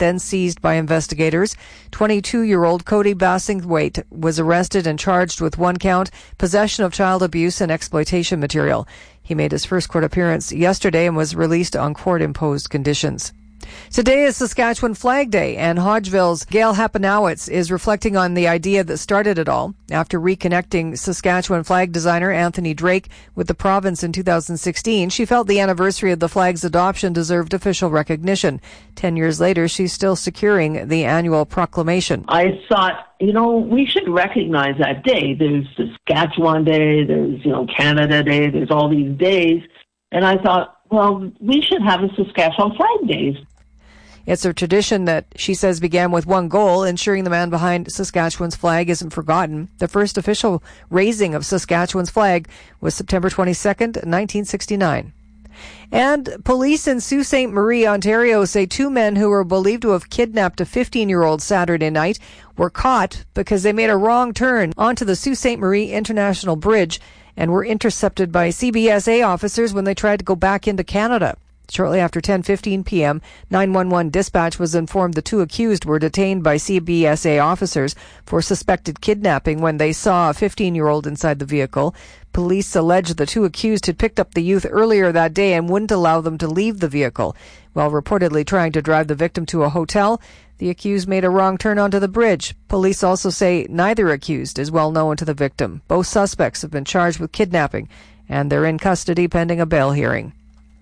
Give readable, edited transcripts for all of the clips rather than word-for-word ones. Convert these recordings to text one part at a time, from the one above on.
then seized by investigators. 22-year-old Cody Bassingthwaite was arrested and charged with 1 count, possession of child abuse and exploitation material. He made his first court appearance yesterday and was released on court-imposed conditions. Today is Saskatchewan Flag Day, and Hodgeville's Gail Hapanowitz is reflecting on the idea that started it all. After reconnecting Saskatchewan flag designer Anthony Drake with the province in 2016, she felt the anniversary of the flag's adoption deserved official recognition. 10 years later, she's still securing the annual proclamation. I thought, we should recognize that day. There's Saskatchewan Day, there's, Canada Day, there's all these days. And I thought, well, we should have a Saskatchewan Flag Day. It's a tradition that she says began with one goal, ensuring the man behind Saskatchewan's flag isn't forgotten. The first official raising of Saskatchewan's flag was September 22nd, 1969. And police in Sault Ste. Marie, Ontario say 2 men who were believed to have kidnapped a 15-year-old Saturday night were caught because they made a wrong turn onto the Sault Ste. Marie International Bridge and were intercepted by CBSA officers when they tried to go back into Canada. Shortly after 10:15 p.m., 911 dispatch was informed the 2 accused were detained by CBSA officers for suspected kidnapping when they saw a 15-year-old inside the vehicle. Police allege the 2 accused had picked up the youth earlier that day and wouldn't allow them to leave the vehicle. While reportedly trying to drive the victim to a hotel, the accused made a wrong turn onto the bridge. Police also say neither accused is well known to the victim. Both suspects have been charged with kidnapping, and they're in custody pending a bail hearing.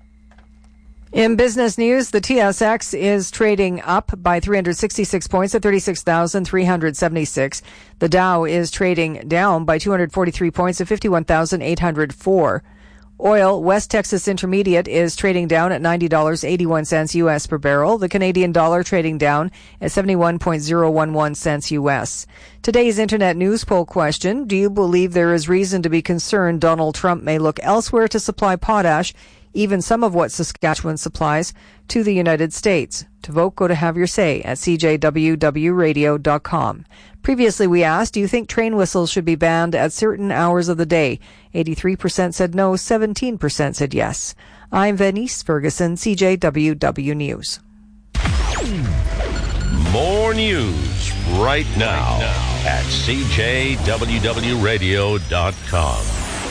In business news, the TSX is trading up by 366 points at 36,376. The Dow is trading down by 243 points at 51,804. Oil, West Texas Intermediate, is trading down at $90.81 U.S. per barrel. The Canadian dollar trading down at 71.011 cents U.S. Today's Internet news poll question: do you believe there is reason to be concerned Donald Trump may look elsewhere to supply potash, even some of what Saskatchewan supplies, to the United States? To vote, go to Have Your Say at cjwwradio.com. Previously, we asked, do you think train whistles should be banned at certain hours of the day? 83% said no, 17% said yes. I'm Venice Ferguson, CJWW News. More news right now at cjwwradio.com.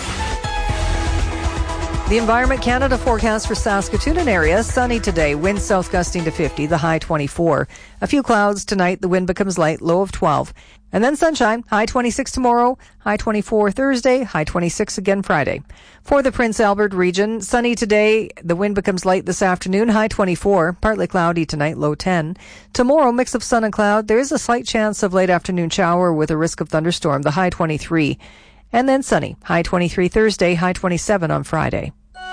The Environment Canada forecast for Saskatoon and area: sunny today, winds south gusting to 50, the high 24. A few clouds tonight, the wind becomes light, low of 12. And then sunshine, high 26 tomorrow, high 24 Thursday, high 26 again Friday. For the Prince Albert region, sunny today, the wind becomes light this afternoon, high 24, partly cloudy tonight, low 10. Tomorrow, mix of sun and cloud. There is a slight chance of late afternoon shower with a risk of thunderstorm, the high 23. And then sunny, high 23 Thursday, high 27 on Friday.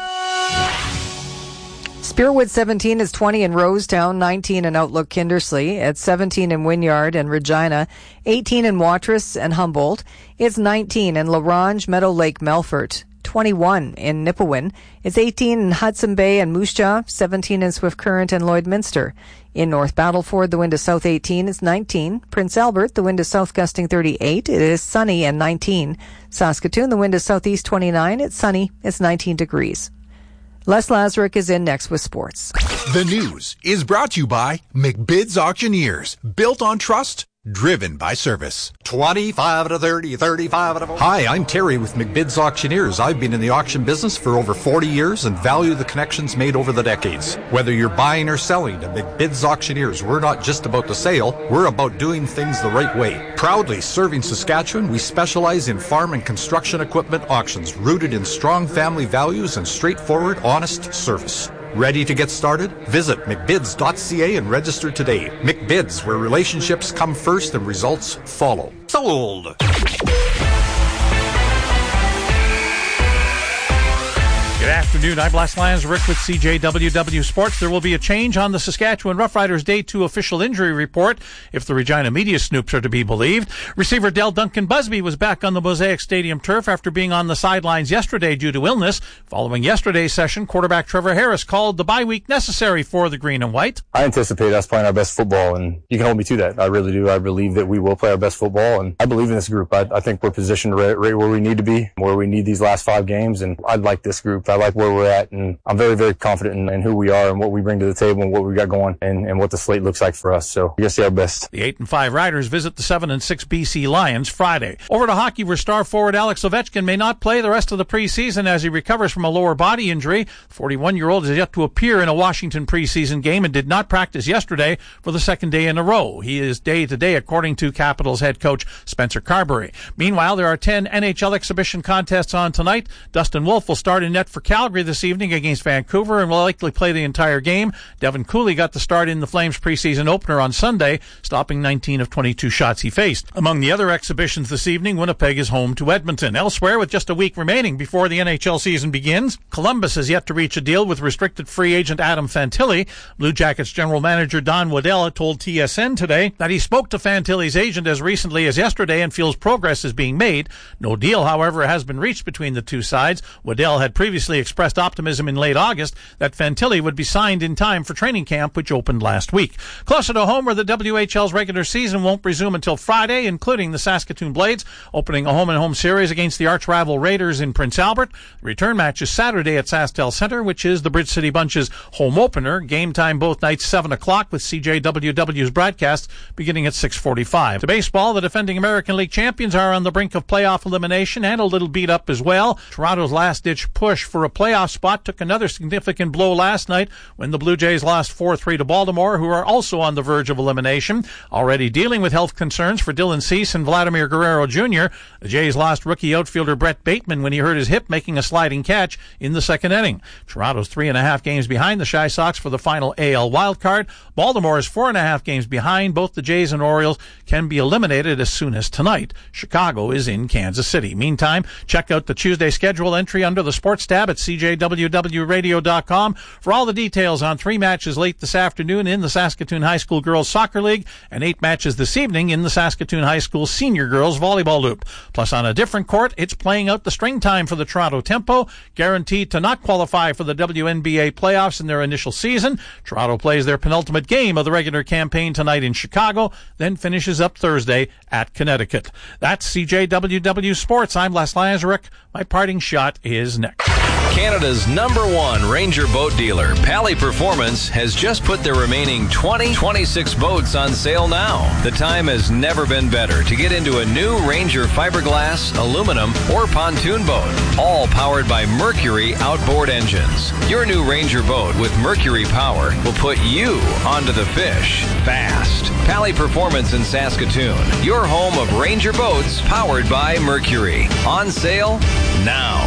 Spearwood 17 is 20 in Rosetown, 19 in Outlook Kindersley. It's 17 in Wynyard and Regina, 18 in Watrous and Humboldt. It's 19 in La Ronge, Meadow Lake, Melfort, 21 in Nipawin. It's 18 in Hudson Bay and Moose Jaw, 17 in Swift Current and Lloydminster. In North Battleford, the wind is south 18, it's 19. Prince Albert, the wind is south gusting 38, it is sunny and 19. Saskatoon, the wind is southeast 29, it's sunny, it's 19 degrees. Les Lazaruk is in next with sports. The news is brought to you by McBid's Auctioneers. Built on trust, driven by service. 25 to 30, 35 to 40. Hi, I'm Terry with McBid's Auctioneers. I've been in the auction business for over 40 years and value the connections made over the decades. Whether you're buying or selling, at McBid's Auctioneers, we're not just about the sale, we're about doing things the right way. Proudly serving Saskatchewan, we specialize in farm and construction equipment auctions rooted in strong family values and straightforward, honest service. Ready to get started? Visit McBids.ca and register today. McBids, where relationships come first and results follow. Sold. Good afternoon. I'm Les Lazaruk with CJWW Sports. There will be a change on the Saskatchewan Roughriders Day 2 official injury report, if the Regina media snoops are to be believed. Receiver Del Duncan Busby was back on the Mosaic Stadium turf after being on the sidelines yesterday due to illness. Following yesterday's session, quarterback Trevor Harris called the bye week necessary for the green and white. I anticipate us playing our best football, and you can hold me to that. I really do. I believe that we will play our best football, and I believe in this group. I think we're positioned right where we need to be, where we need these last 5 games, and I like this group. I like where we're at, and I'm very, very confident in who we are and what we bring to the table and what we got going and what the slate looks like for us. So we're going to see our best. The 8-5 Riders visit the 7-6 BC Lions Friday. Over to hockey, where star forward Alex Ovechkin may not play the rest of the preseason as he recovers from a lower body injury. 41-year-old is yet to appear in a Washington preseason game and did not practice yesterday for the second day in a row. He is day-to-day, according to Capitals head coach Spencer Carberry. Meanwhile, there are 10 NHL exhibition contests on tonight. Dustin Wolf will start in net for Calgary this evening against Vancouver and will likely play the entire game. Devin Cooley got the start in the Flames preseason opener on Sunday, stopping 19 of 22 shots he faced. Among the other exhibitions this evening, Winnipeg is home to Edmonton. Elsewhere, with just a week remaining before the NHL season begins, Columbus has yet to reach a deal with restricted free agent Adam Fantilli. Blue Jackets general manager Don Waddell told TSN today that he spoke to Fantilli's agent as recently as yesterday and feels progress is being made. No deal, however, has been reached between the two sides. Waddell had previously expressed optimism in late August that Fantilli would be signed in time for training camp, which opened last week. Closer to home, where the WHL's regular season won't resume until Friday, including the Saskatoon Blades opening a home-and-home series against the arch-rival Raiders in Prince Albert. The return match is Saturday at SaskTel Center, which is the Bridge City Bunch's home opener. Game time both nights 7 o'clock with CJWW's broadcast beginning at 6:45. To baseball, the defending American League champions are on the brink of playoff elimination and a little beat up as well. Toronto's last-ditch push for a playoff spot took another significant blow last night when the Blue Jays lost 4-3 to Baltimore, who are also on the verge of elimination. Already dealing with health concerns for Dylan Cease and Vladimir Guerrero Jr., the Jays lost rookie outfielder Brett Bateman when he hurt his hip making a sliding catch in the second inning. Toronto's 3.5 games behind the Shy Sox for the final AL wildcard. Baltimore is 4.5 games behind. Both the Jays and Orioles can be eliminated as soon as tonight. Chicago is in Kansas City. Meantime, check out the Tuesday schedule entry under the sports tab at CJWWRadio.com for all the details on 3 matches late this afternoon in the Saskatoon High School Girls Soccer League and 8 matches this evening in the Saskatoon High School Senior Girls Volleyball Loop. Plus, on a different court, it's playing out the string time for the Toronto Tempo, guaranteed to not qualify for the WNBA playoffs in their initial season. Toronto plays their penultimate game of the regular campaign tonight in Chicago, then finishes up Thursday at Connecticut. That's CJWW Sports. I'm Les Lazaruk. My parting shot is next. Canada's #1 Ranger boat dealer, Pally Performance, has just put their remaining 26 boats on sale now. The time has never been better to get into a new Ranger fiberglass, aluminum, or pontoon boat, all powered by Mercury outboard engines. Your new Ranger boat with Mercury power will put you onto the fish fast. Pally Performance in Saskatoon, your home of Ranger boats powered by Mercury. On sale now.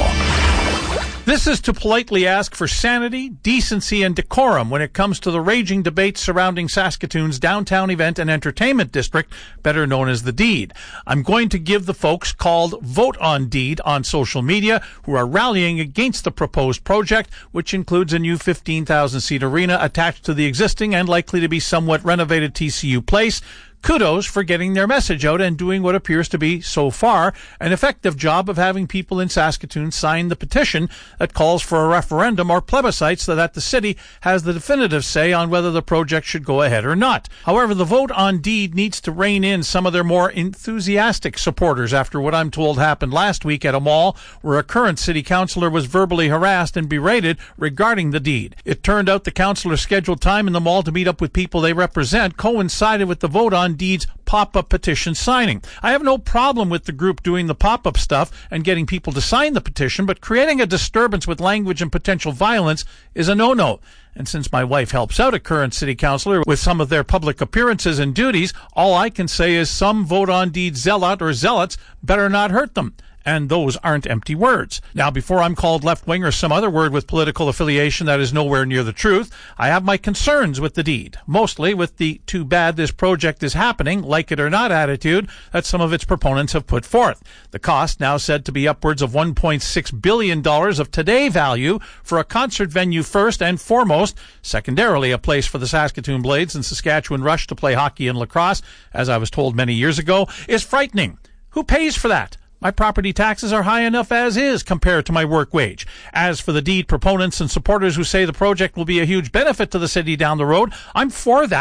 This is to politely ask for sanity, decency, and decorum when it comes to the raging debates surrounding Saskatoon's downtown event and entertainment district, better known as the Deed. I'm going to give the folks called Vote on Deed on social media who are rallying against the proposed project, which includes a new 15,000-seat arena attached to the existing and likely to be somewhat renovated TCU Place, kudos for getting their message out and doing what appears to be, so far, an effective job of having people in Saskatoon sign the petition that calls for a referendum or plebiscite so that the city has the definitive say on whether the project should go ahead or not. However, the Vote on Deed needs to rein in some of their more enthusiastic supporters after what I'm told happened last week at a mall where a current city councillor was verbally harassed and berated regarding the deed. It turned out the councillor's scheduled time in the mall to meet up with people they represent coincided with the Vote on Deed's pop-up petition signing. I have no problem with the group doing the pop-up stuff and getting people to sign the petition, but creating a disturbance with language and potential violence is a no-no. And since my wife helps out a current city councillor with some of their public appearances and duties, all I can say is some Vote on Deed zealot or zealots better not hurt them. And those aren't empty words. Now, before I'm called left-wing or some other word with political affiliation that is nowhere near the truth, I have my concerns with the deed, mostly with the too bad this project is happening, like it or not attitude that some of its proponents have put forth. The cost, now said to be upwards of $1.6 billion of today value for a concert venue first and foremost, secondarily a place for the Saskatoon Blades and Saskatchewan Rush to play hockey and lacrosse, as I was told many years ago, is frightening. Who pays for that? My property taxes are high enough as is compared to my work wage. As for the deed proponents and supporters who say the project will be a huge benefit to the city down the road, I'm for that,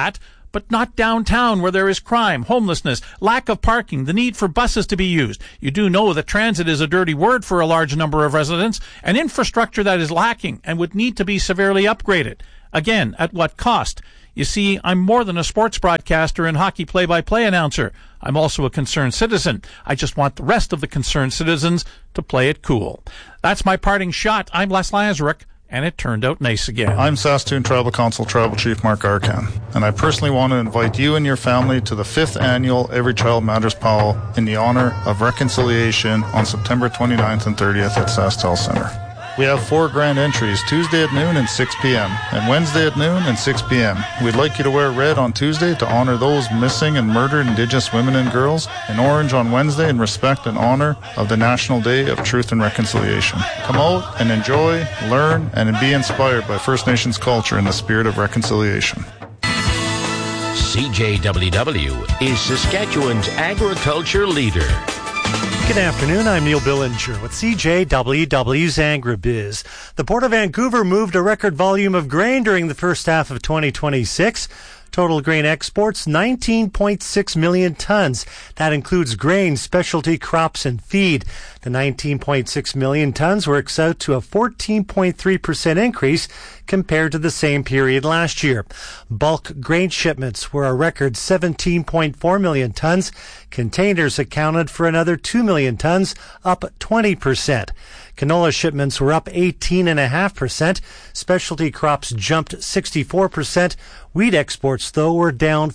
but not downtown where there is crime, homelessness, lack of parking, the need for buses to be used. You do know that transit is a dirty word for a large number of residents, an infrastructure that is lacking and would need to be severely upgraded. Again, at what cost? You see, I'm more than a sports broadcaster and hockey play-by-play announcer. I'm also a concerned citizen. I just want the rest of the concerned citizens to play it cool. That's my parting shot. I'm Les Lazaruk, and it turned out nice again. I'm Saskatoon Tribal Council Tribal Chief Mark Arcan, and I personally want to invite you and your family to the 5th annual Every Child Matters Powwow in the honor of reconciliation on September 29th and 30th at SaskTel Center. We have 4 grand entries, Tuesday at noon and 6 p.m., and Wednesday at noon and 6 p.m. We'd like you to wear red on Tuesday to honor those missing and murdered Indigenous women and girls, and orange on Wednesday in respect and honor of the National Day of Truth and Reconciliation. Come out and enjoy, learn, and be inspired by First Nations culture in the spirit of reconciliation. CJWW is Saskatchewan's agriculture leader. Good afternoon, I'm Neil Billinger with CJWW's AgriBiz. The Port of Vancouver moved a record volume of grain during the first half of 2026. Total grain exports, 19.6 million tons. That includes grain, specialty crops, and feed. The 19.6 million tons works out to a 14.3% increase compared to the same period last year. Bulk grain shipments were a record 17.4 million tons. Containers accounted for another 2 million tons, up 20%. Canola shipments were up 18.5%. Specialty crops jumped 64%. Wheat exports, though, were down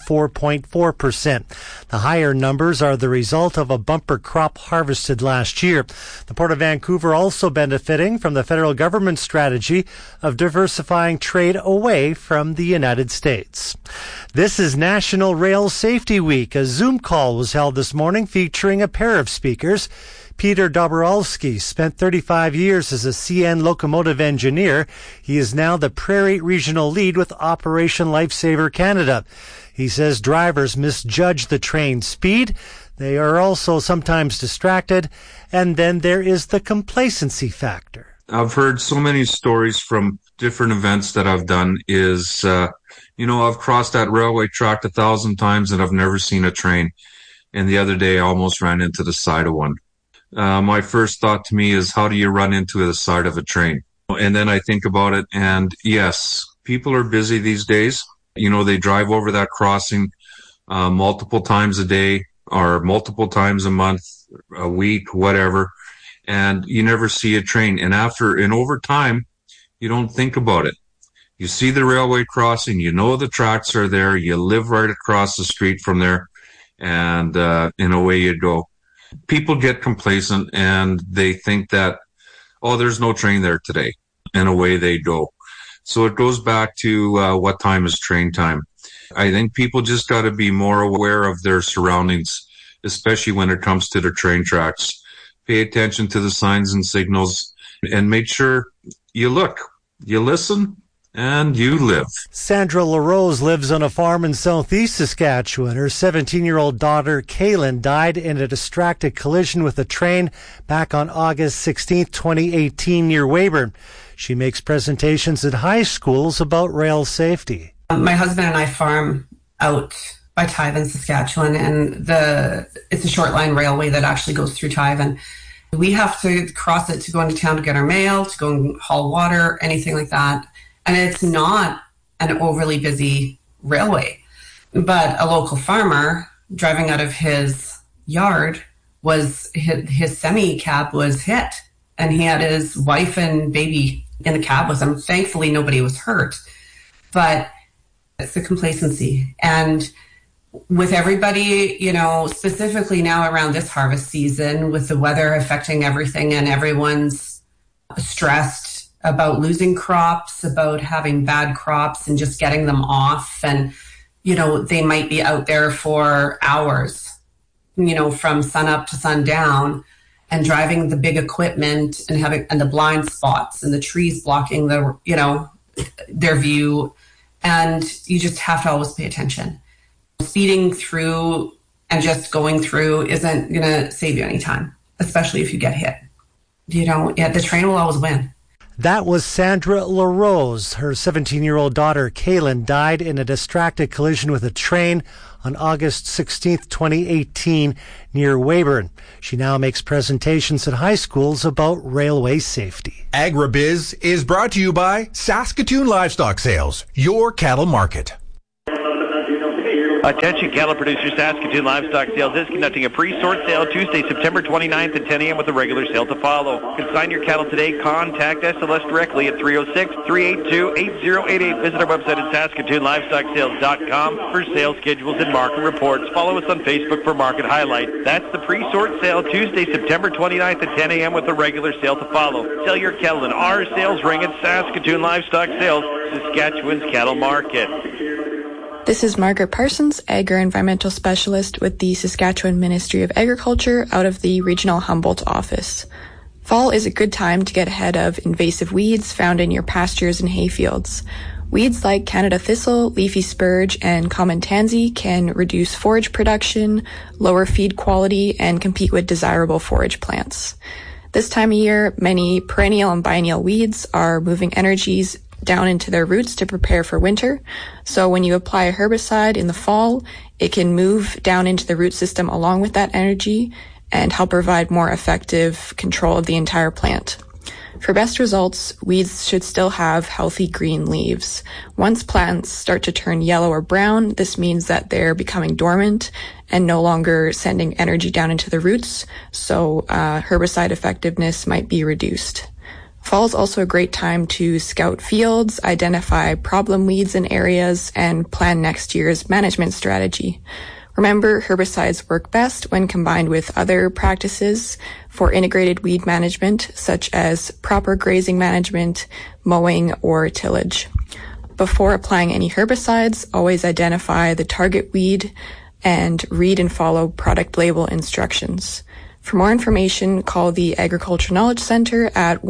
4.4%. The higher numbers are the result of a bumper crop harvested last year. The Port of Vancouver also benefiting from the federal government's strategy of diversifying trade away from the United States. This is National Rail Safety Week. A Zoom call was held this morning featuring a pair of speakers. Peter Dobrowski spent 35 years as a CN locomotive engineer. He is now the Prairie Regional Lead with Operation Lifesaver Canada. He says drivers misjudge the train's speed. They are also sometimes distracted. And then there is the complacency factor. I've heard so many stories from different events that I've done is, I've crossed that railway track 1,000 times and I've never seen a train. And the other day I almost ran into the side of one. My first thought to me is, how do you run into the side of a train? And then I think about it, and yes, people are busy these days. They drive over that crossing multiple times a day or multiple times a month, a week, whatever, and you never see a train. And over time, you don't think about it. You see the railway crossing, the tracks are there, you live right across the street from there, and away you go. People get complacent and they think that, there's no train there today, and away they go. So it goes back to what time is train time. I think people just got to be more aware of their surroundings, especially when it comes to the train tracks. Pay attention to the signs and signals and make sure you look, you listen, and you live. Sandra LaRose lives on a farm in southeast Saskatchewan. Her 17-year-old daughter, Kaylin, died in a distracted collision with a train back on August 16, 2018, near Weyburn. She makes presentations at high schools about rail safety. My husband and I farm out by Tyven, Saskatchewan, and it's a short line railway that actually goes through Tyven. We have to cross it to go into town to get our mail, to go and haul water, anything like that. And it's not an overly busy railway. But a local farmer driving out of his yard his semi-cab was hit. And he had his wife and baby in the cab with him. Thankfully, nobody was hurt. But it's the complacency. And with everybody, specifically now around this harvest season, with the weather affecting everything and everyone's stressed about losing crops, about having bad crops and just getting them off. And, they might be out there for hours, from sun up to sundown, and driving the big equipment and the blind spots and the trees blocking their view. And you just have to always pay attention. Speeding through and just going through isn't going to save you any time, especially if you get hit. The train will always win. That was Sandra LaRose. Her 17-year-old daughter, Kaylin, died in a distracted collision with a train on August 16th, 2018, near Weyburn. She now makes presentations at high schools about railway safety. AgriBiz is brought to you by Saskatoon Livestock Sales, your cattle market. Attention cattle producers, Saskatoon Livestock Sales is conducting a pre-sort sale Tuesday, September 29th at 10 a.m. with a regular sale to follow. Consign your cattle today. Contact SLS directly at 306-382-8088. Visit our website at SaskatoonLivestockSales.com for sales schedules and market reports. Follow us on Facebook for market highlights. That's the pre-sort sale Tuesday, September 29th at 10 a.m. with a regular sale to follow. Sell your cattle in our sales ring at Saskatoon Livestock Sales, Saskatchewan's cattle market. This is Margaret Parsons, Agri-Environmental Specialist with the Saskatchewan Ministry of Agriculture out of the Regional Humboldt office. Fall is a good time to get ahead of invasive weeds found in your pastures and hayfields. Weeds like Canada thistle, leafy spurge, and common tansy can reduce forage production, lower feed quality, and compete with desirable forage plants. This time of year, many perennial and biennial weeds are moving energies down into their roots to prepare for winter. So when you apply a herbicide in the fall, it can move down into the root system along with that energy and help provide more effective control of the entire plant. For best results, weeds should still have healthy green leaves. Once plants start to turn yellow or brown, this means that they're becoming dormant and no longer sending energy down into the roots, so herbicide effectiveness might be reduced. Fall is also a great time to scout fields, identify problem weeds in areas, and plan next year's management strategy. Remember, herbicides work best when combined with other practices for integrated weed management, such as proper grazing management, mowing, or tillage. Before applying any herbicides, always identify the target weed and read and follow product label instructions. For more information, call the Agriculture Knowledge Center at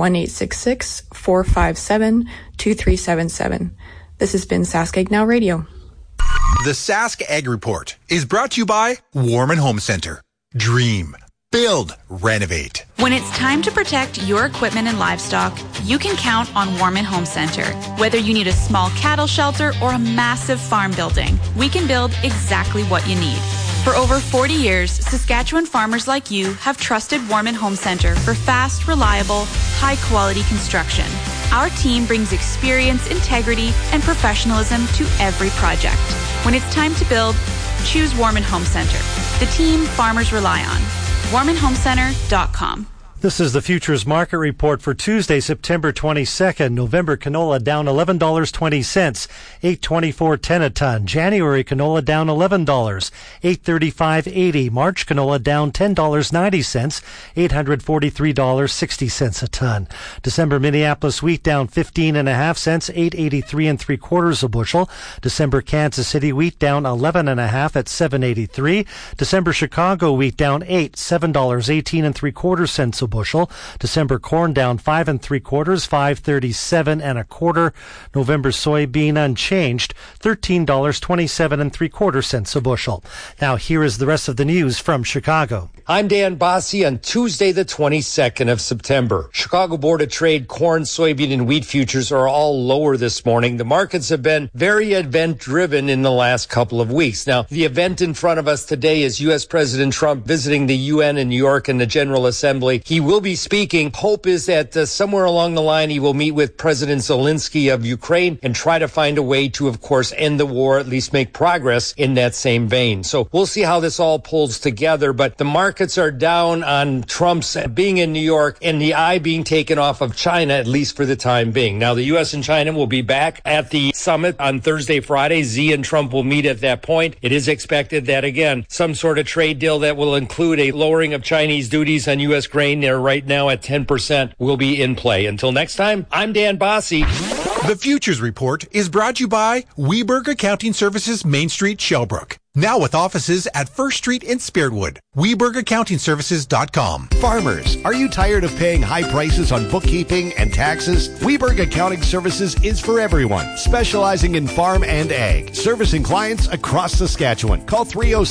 1-866-457-2377. This has been Sask Ag Now Radio. The Sask Ag Report is brought to you by Warman Home Center. Dream, build, renovate. When it's time to protect your equipment and livestock, you can count on Warman Home Center. Whether you need a small cattle shelter or a massive farm building, we can build exactly what you need. For over 40 years, Saskatchewan farmers like you have trusted Warman Home Center for fast, reliable, high-quality construction. Our team brings experience, integrity, and professionalism to every project. When it's time to build, choose Warman Home Center, the team farmers rely on. WarmanHomeCenter.com. This is the Futures Market Report for Tuesday, September 22nd. November canola down $11.20, $824.10 a ton. January canola down $11, $835.80. March canola down $10.90, $843.60 a ton. December Minneapolis wheat down 15.5 cents, $883 3/4 a bushel. December Kansas City wheat down 11.5 at $7.83. December Chicago wheat down $7.18 3/4 a bushel. December corn down 5 3/4, $5.37 1/4. November soybean unchanged, $13.27 3/4 a bushel. Now here is the rest of the news from Chicago. I'm Dan Bosse on Tuesday, the 22nd of September. Chicago Board of Trade corn, soybean, and wheat futures are all lower this morning. The markets have been very event-driven in the last couple of weeks. Now, the event in front of us today is U.S. President Trump visiting the UN in New York and the General Assembly. He will be speaking. Hope is that somewhere along the line he will meet with President Zelensky of Ukraine and try to find a way to, of course, end the war, at least make progress in that same vein. So we'll see how this all pulls together, but the markets are down on Trump's being in New York and the eye being taken off of China, at least for the time being. Now, the U.S. and China will be back at the summit on Thursday, Friday. Xi and Trump will meet at that point. It is expected that, again, some sort of trade deal that will include a lowering of Chinese duties on U.S. grain. They're right now at 10% will be in play. Until next time, I'm Dan Bosse. The Futures Report is brought to you by Weberg Accounting Services, Main Street, Shellbrook. Now with offices at First Street in Spiritwood. WebergAccountingServices.com. Farmers, are you tired of paying high prices on bookkeeping and taxes? Weberg Accounting Services is for everyone, specializing in farm and ag, servicing clients across Saskatchewan. Call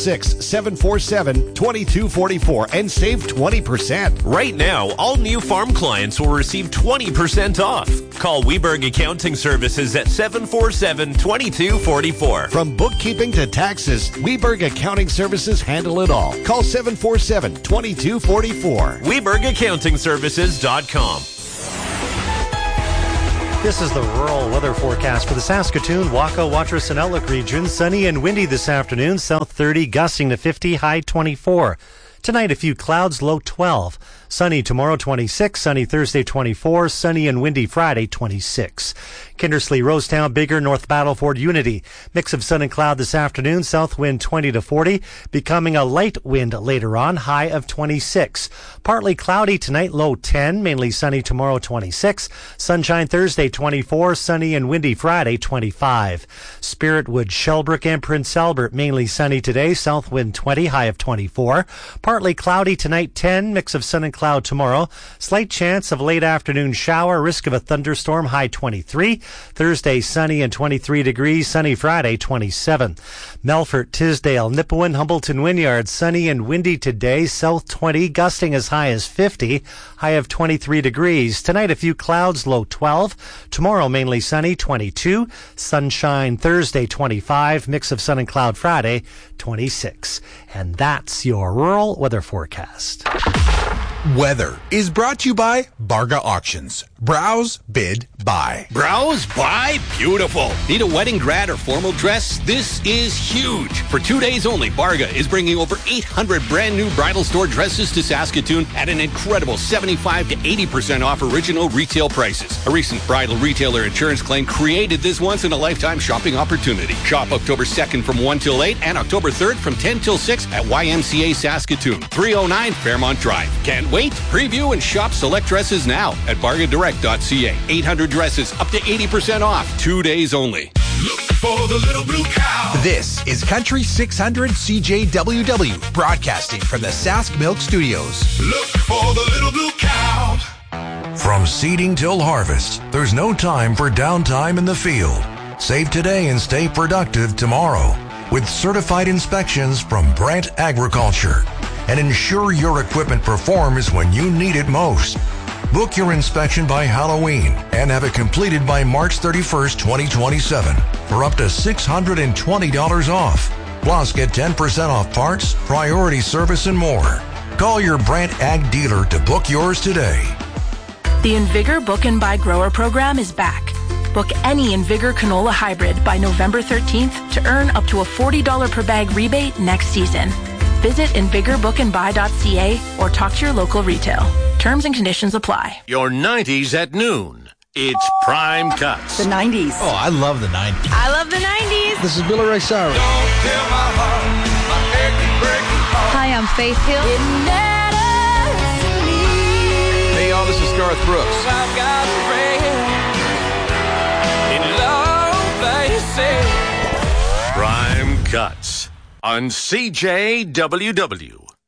306-747-2244 and save 20%. Right now, all new farm clients will receive 20% off. Call Weberg Accounting Services at 747-2244. From bookkeeping to taxes, Weberg Accounting Services handle it all. Call 747-2244. WebergAccountingServices.com. This is the rural weather forecast for the Saskatoon, Waka, Watrous, and Outlook region. Sunny and windy this afternoon, south 30, gusting to 50, high 24. Tonight, a few clouds, low 12. Sunny tomorrow, 26. Sunny Thursday, 24. Sunny and windy Friday, 26. Kindersley, Rosetown, Bigger, North Battleford, Unity. Mix of sun and cloud this afternoon. South wind 20 to 40. Becoming a light wind later on. High of 26. Partly cloudy tonight, low 10. Mainly sunny tomorrow, 26. Sunshine Thursday, 24. Sunny and windy Friday, 25. Spiritwood, Shellbrook, and Prince Albert. Mainly sunny today. South wind 20. High of 24. Partly cloudy tonight, 10. Mix of sun and cloud tomorrow. Slight chance of late afternoon shower. Risk of a thunderstorm. High 23. Thursday, sunny and 23 degrees. Sunny Friday, 27. Melfort, Tisdale, Nipawin, Humbleton, Wynyard. Sunny and windy today. South 20. Gusting as high as 50. High of 23 degrees. Tonight, a few clouds. Low 12. Tomorrow, mainly sunny. 22. Sunshine Thursday, 25. Mix of sun and cloud Friday, 26. And that's your rural weather forecast. Weather is brought to you by Barga Auctions. Browse, bid, buy. Browse, buy, beautiful. Need a wedding, grad, or formal dress? This is huge. For 2 days only, Barga is bringing over 800 brand new bridal store dresses to Saskatoon at an incredible 75 to 80% off original retail prices. A recent bridal retailer insurance claim created this once-in-a-lifetime shopping opportunity. Shop October 2nd from 1 till 8 and October 3rd from 10 till 6 at YMCA Saskatoon, 309 Fairmont Drive. Can't wait? Preview and shop select dresses now at bargadirect.ca. 800 dresses up to 80% off. 2 days only. Look for the little blue cow. This is Country 600 CJWW, broadcasting from the Sask Milk Studios. Look for the little blue cow. From seeding till harvest, there's no time for downtime in the field. Save today and stay productive tomorrow with certified inspections from Brant Agriculture. And ensure your equipment performs when you need it most. Book your inspection by Halloween and have it completed by March 31st, 2027 for up to $620 off. Plus, get 10% off parts, priority service, and more. Call your Brant Ag dealer to book yours today. The Invigor Book and Buy Grower program is back. Book any Invigor canola hybrid by November 13th to earn up to a $40 per bag rebate next season. Visit InvigorBookandBuy.ca or talk to your local retail. Terms and conditions apply. Your 90s at noon. It's Prime Cuts. The 90s. Oh, I love the 90s. I love the 90s. This is Billy Ray Cyrus. Hi, I'm Faith Hill. Hey, y'all, this is Garth Brooks. I've got a friend in love, they say. Prime Cuts on CJWW.